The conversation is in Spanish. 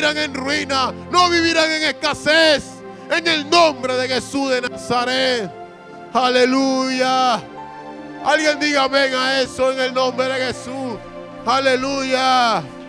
vivirán en ruina, no vivirán en escasez. En el nombre de Jesús de Nazaret. Aleluya. Alguien diga amén a eso en el nombre de Jesús. Aleluya.